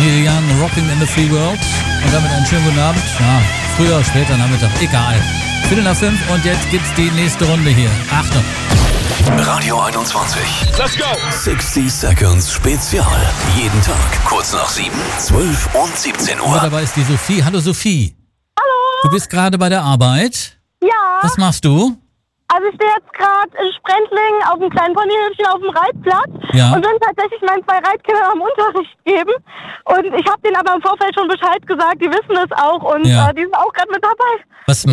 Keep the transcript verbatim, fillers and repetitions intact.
Neil Young, Rocking in the Free World. Und damit einen schönen guten Abend. Ja, früher, später, Nachmittag, egal. Viertel nach fünf und jetzt gibt's die nächste Runde hier. Achtung. Radio einundzwanzig. Let's go! sechzig Seconds Spezial. Jeden Tag, kurz nach sieben, zwölf und siebzehn Uhr. Und dabei ist die Sophie. Hallo Sophie. Hallo. Du bist gerade bei der Arbeit. Ja. Was machst du? Also ich stehe jetzt gerade in Sprendlingen auf einem kleinen Ponyhöfchen auf dem Reitplatz Ja. und bin tatsächlich meinen zwei Reitkindern am Unterricht geben. Und ich habe denen aber im Vorfeld schon Bescheid gesagt, die wissen es auch und Ja. äh, die sind auch gerade mit dabei. Was